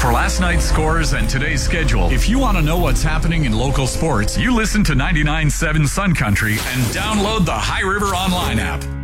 For last night's scores and today's schedule, if you want to know what's happening in local sports, you listen to 99.7 Sun Country and download the High River Online app.